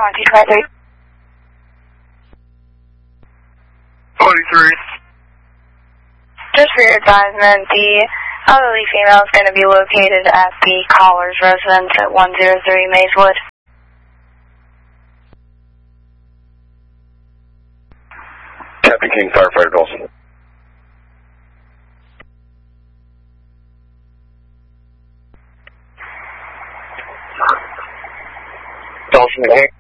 on 223. 23. Just for your advisement, the elderly female is going to be located at the caller's residence at 103 Mayswood. Captain King, firefighter Dawson. Dawson King.